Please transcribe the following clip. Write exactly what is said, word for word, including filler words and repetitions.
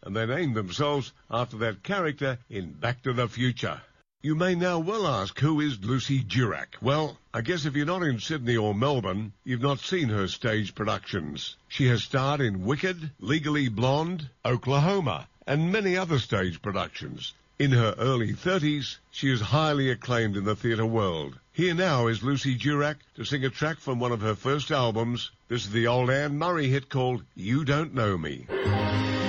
and they named themselves after that character in Back to the Future. You may now well ask, who is Lucy Durack? Well, I guess if you're not in Sydney or Melbourne, you've not seen her stage productions. She has starred in Wicked, Legally Blonde, Oklahoma, and many other stage productions. In her early thirties, she is highly acclaimed in the theatre world. Here now is Lucy Durack to sing a track from one of her first albums. This is the old Anne Murray hit called You Don't Know Me.